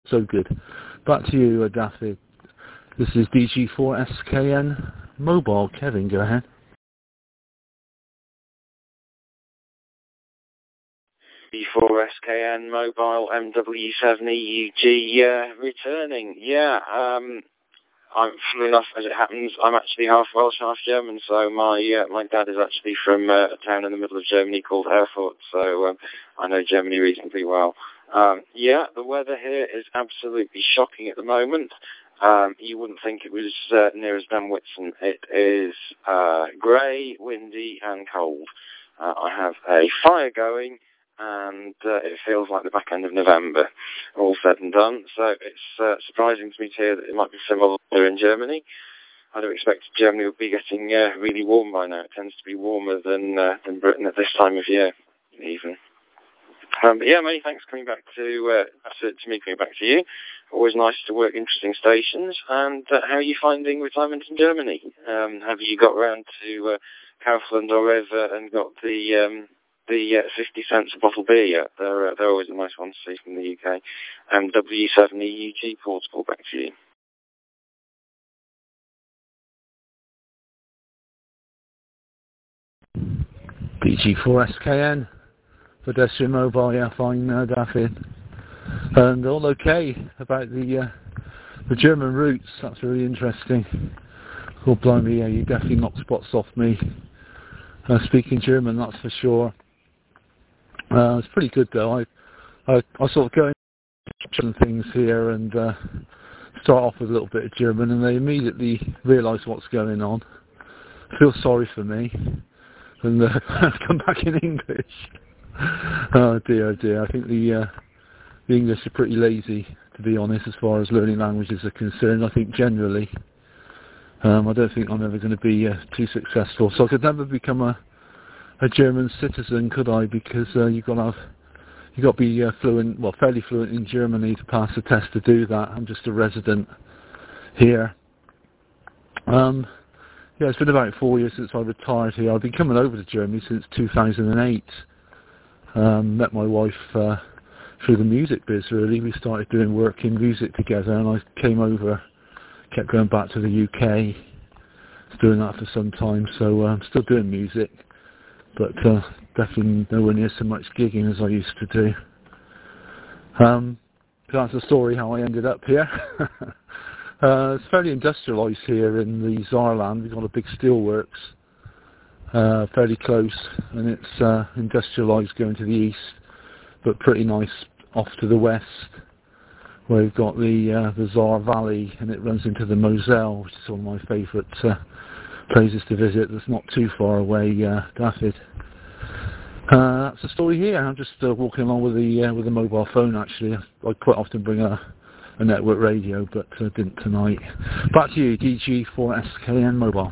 So good. Back to you, Daffy. This is DG4SKN Mobile. Kevin, go ahead. D4SKN Mobile MW7EUG returning. I'm funnily enough, as it happens, I'm actually half Welsh, half German. So my dad is actually from a town in the middle of Germany called Erfurt. So I know Germany reasonably well. The weather here is absolutely shocking at the moment. You wouldn't think it was near as Ben Whitson. It is grey, windy and cold. I have a fire going and it feels like the back end of November, all said and done. So it's surprising to me to hear that it might be similar here in Germany. I'd have expected Germany would be getting really warm by now. It tends to be warmer than Britain at this time of year, even. Many thanks coming back to me, coming back to you. Always nice to work interesting stations. And how are you finding retirement in Germany? Have you got round to Kaufland or Rewe and got the 50 cents a bottle beer yet? They're always a nice one to see from the UK. W7EUG Portable, back to you. DG4SKN. Pedestrian Mobile, yeah, fine, Daffy. And all okay about the German routes. That's really interesting. Oh, blimey, yeah, you definitely knocked spots off me. Speaking German, that's for sure. It's pretty good though. I sort of go into things here and start off with a little bit of German, and they immediately realise what's going on. Feel sorry for me, and come back in English. Oh dear, I think the English are pretty lazy, to be honest, as far as learning languages are concerned. I think generally, I don't think I'm ever going to be too successful. So I could never become a German citizen, could I? Because you've got to be fluent, well, fairly fluent in Germany to pass the test to do that. I'm just a resident here. It's been about 4 years since I retired here. I've been coming over to Germany since 2008. Met my wife through the music biz, really. We started doing work in music together, and I came over, kept going back to the UK. Was doing that for some time, so I'm still doing music, but definitely nowhere near so much gigging as I used to do. So that's the story how I ended up here. It's fairly industrialised here in the Saarland. We've got a big steelworks fairly close, and it's industrialised going to the east, but pretty nice off to the west, where we've got the Saar Valley, and it runs into the Moselle, which is one of my favourite places to visit. That's not too far away, Daffy. That's the story here. I'm just walking along with the mobile phone. Actually, I quite often bring a network radio, but didn't tonight. Back to you, DG4SKN Mobile.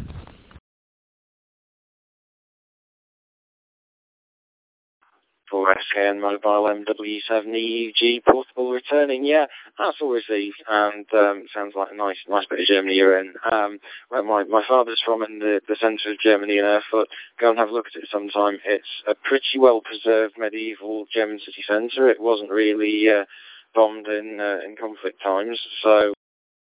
For SKN Mobile MW7EUG Portable returning, that's all received, and sounds like a nice bit of Germany you're in. Where my father's from, in the centre of Germany in Erfurt. Go and have a look at it sometime. It's a pretty well preserved medieval German city centre. It wasn't really bombed in conflict times, so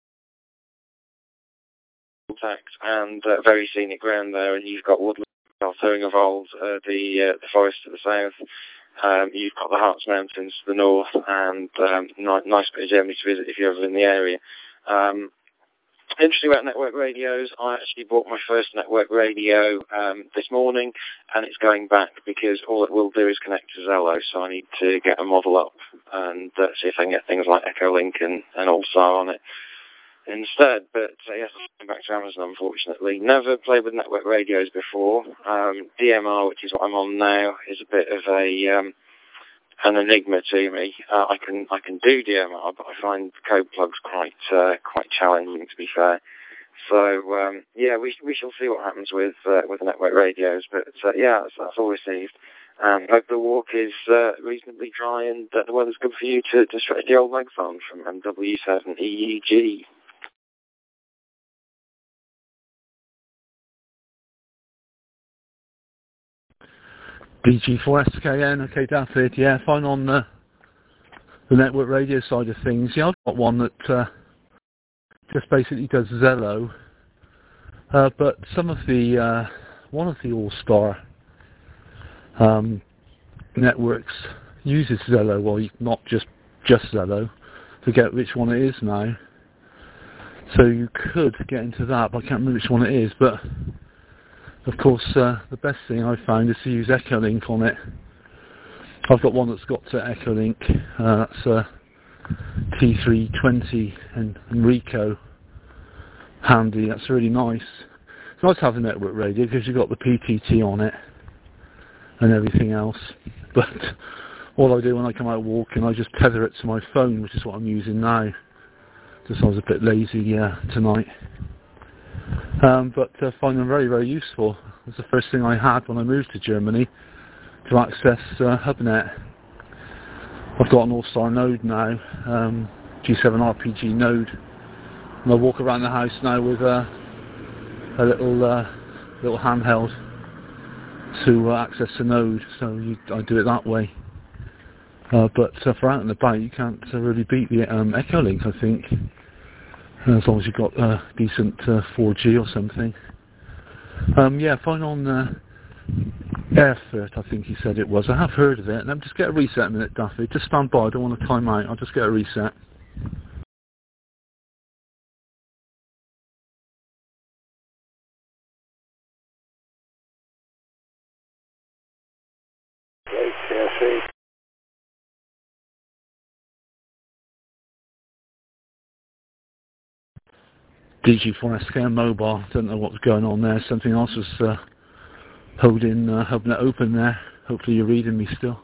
and very scenic ground there, and you've got woodland, of old, the forest to the south. You've got the Harz Mountains to the north, and nice bit of Germany to visit if you're ever in the area. Interesting about network radios, I actually bought my first network radio this morning, and it's going back because all it will do is connect to Zello, so I need to get a model up and see if I can get things like Echolink and Allstar on it instead. But yes, I'm back to Amazon, unfortunately. Never played with network radios before. DMR, which is what I'm on now, is a bit of an enigma to me. I can do DMR, but I find code plugs quite challenging, to be fair. So we shall see what happens with the network radios. But that's all received. Hope the walk is reasonably dry and that the weather's good for you to stretch the old legs on from MW7EUG. DG4SKN, okay, Daffy, fine on the network radio side of things, yeah, I've got one that just basically does Zello, but some of the one of the All-Star networks uses Zello, well, not just Zello. Forget which one it is now. So you could get into that, but I can't remember which one it is. But of course, the best thing I've found is to use Echolink on it. I've got one that's got Echolink. That's T320 and Rico handy. That's really nice. It's nice to have a network radio because you've got the PTT on it and everything else. But all I do when I come out walking, I just tether it to my phone, which is what I'm using now. Just I was a bit lazy tonight. But I find them very, very useful. It was the first thing I had when I moved to Germany to access HubNet. I've got an All-Star node now, G7RPG node, and I walk around the house now with a little handheld to access the node, so I do it that way. But for out and about, you can't really beat the Echolink, I think, as long as you've got decent 4G or something. Yeah, fine on Erfurt, I think he said it was. I have heard of it. Let me just get a reset a minute, Daffy. Just stand by, I don't want to time out. I'll just get a reset. DG4SKN mobile, don't know what was going on there. Something else was holding HubNet open there. Hopefully you're reading me still.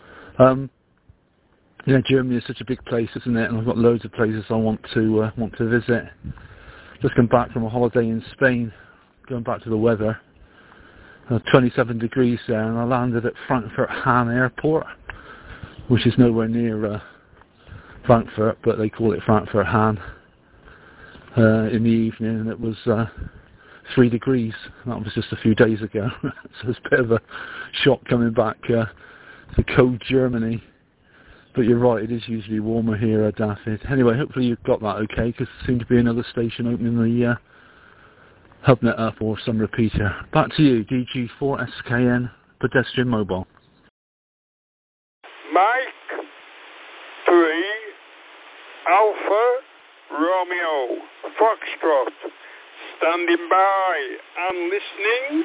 Yeah, Germany is such a big place, isn't it? And I've got loads of places I want to visit. Just come back from a holiday in Spain, going back to the weather. 27 degrees there, and I landed at Frankfurt Hahn Airport, which is nowhere near Frankfurt, but they call it Frankfurt Hahn. In the evening, and it was 3 degrees. That was just a few days ago. So it's a bit of a shock coming back to cold Germany. But you're right, it is usually warmer here, Daffy. Anyway, hopefully you've got that okay, because there seemed to be another station opening the HubNet up, or some repeater. Back to you, DG4SKN Pedestrian Mobile. Mike 3 Alpha Romeo Foxtrot, standing by and listening.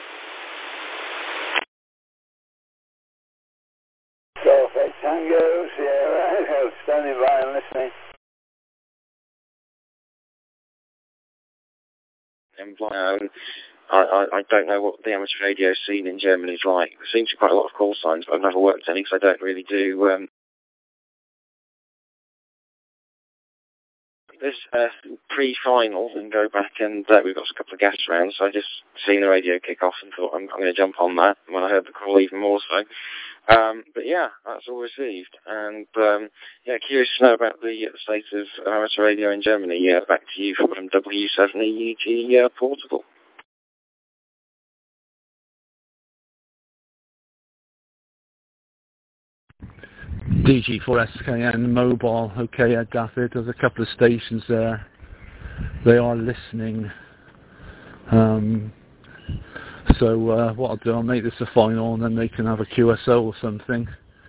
Perfect Tango, Sierra, standing by and listening. I don't know what the amateur radio scene in Germany is like. There seems to be quite a lot of call signs, but I've never worked any because I don't really do this pre-final and go back, and we've got a couple of guest rounds, so I just seen the radio kick off and thought I'm going to jump on that, and when I heard the call even more so. But yeah, that's all received, and yeah, curious to know about the state of amateur radio in Germany. Yeah, back to you from W7EEG Portable. DG4SKN mobile, okay, Ed Daffy, there's a couple of stations there. They are listening. So what I'll do, I'll make this a final, and then they can have a QSO or something.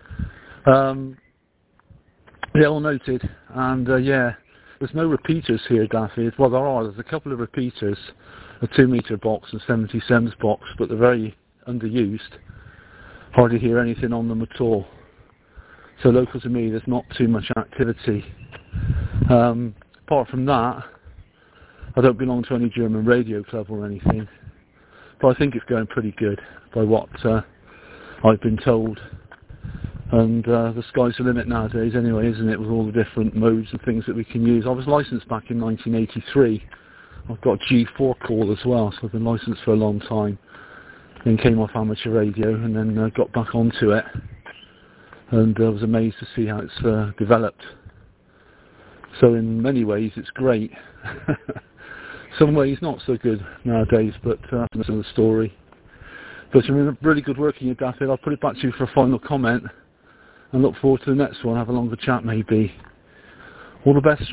Yeah, all noted. And yeah, there's no repeaters here, Daffy. Well, there's a couple of repeaters, a 2-meter box and 77's box, but they're very underused. Hardly hear anything on them at all. So local to me, there's not too much activity. Apart from that, I don't belong to any German radio club or anything, but I think it's going pretty good by what I've been told. And the sky's the limit nowadays anyway, isn't it, with all the different modes and things that we can use. I was licensed back in 1983. I've got G4 call as well, so I've been licensed for a long time. Then came off amateur radio and then got back onto it. And I was amazed to see how it's developed. So in many ways it's great. Some ways not so good nowadays, but that's another story. But it's been really good working with Daffy. I'll put it back to you for a final comment. and look forward to the next one. Have a longer chat maybe. All the best.